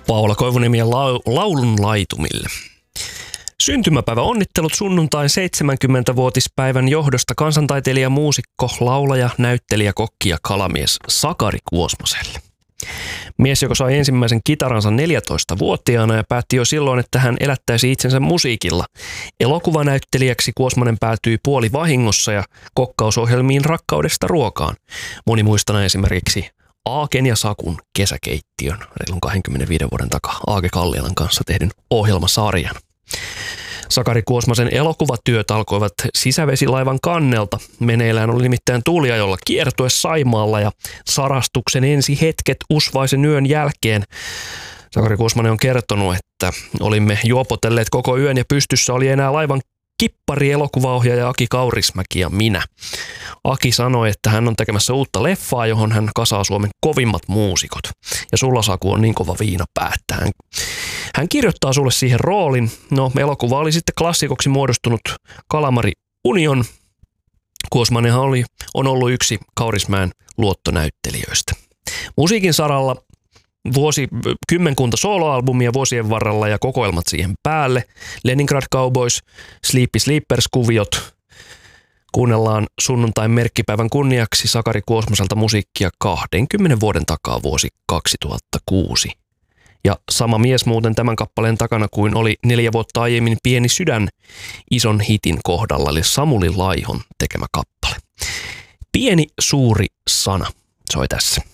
Paula Koivuniemi ja laulun laitumille. Syntymäpäivä onnittelut sunnuntain 70-vuotispäivän johdosta kansantaiteilija, muusikko, laulaja, näyttelijä, kokki ja kalamies Sakari Kuosmaselle. Mies, joka sai ensimmäisen kitaransa 14-vuotiaana ja päätti jo silloin, että hän elättäisi itsensä musiikilla. Elokuvanäyttelijäksi Kuosmanen päätyi puolivahingossa ja kokkausohjelmiin Rakkaudesta ruokaan. Moni muistana esimerkiksi Aaken ja Sakun kesäkeittiön, reilun 25 vuoden takaa Aake Kalliolan kanssa tehdyn ohjelmasarjan. Sakari Kuosmasen elokuvatyöt alkoivat sisävesilaivan kannelta. Meneillään oli nimittäin tuuliajolla kiertue Saimaalla ja sarastuksen ensi hetket usvaisen yön jälkeen. Sakari Kuosmanen on kertonut, että olimme juopotelleet koko yön ja pystyssä oli enää laivan kippari, elokuvaohjaaja Aki Kaurismäki ja minä. Aki sanoi, että hän on tekemässä uutta leffaa, johon hän kasaa Suomen kovimmat muusikot. Ja sulla, Saku, on niin kova viina päättää. Hän kirjoittaa sulle siihen roolin. No, elokuva oli sitten klassikoksi muodostunut Kalamari Union. Kuosmanenhan on ollut yksi Kaurismäen luottonäyttelijöistä. Musiikin saralla kymmenkunta soloalbumia vuosien varrella ja kokoelmat siihen päälle. Leningrad Cowboys, Sleepy Sleepers-kuviot. Kuunnellaan sunnuntain merkkipäivän kunniaksi Sakari Kuosmaselta musiikkia 20 vuoden takaa vuosi 2006. Ja sama mies muuten tämän kappaleen takana kuin oli 4 vuotta aiemmin Pieni sydän ison hitin kohdalla, eli Samuli Laihon tekemä kappale. Pieni suuri sana soi tässä.